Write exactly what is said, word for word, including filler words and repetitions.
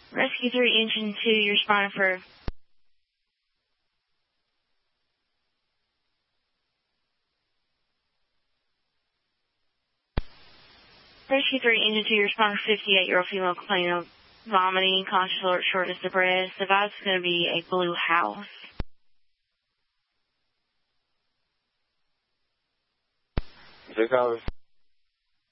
Rescue three, engine two, you're responding for... Rescue three, engine two, you're responding for fifty-eight-year-old female complaining of vomiting, conscious alert, shortness of breath. The vibe's going to be a blue house. Six hours.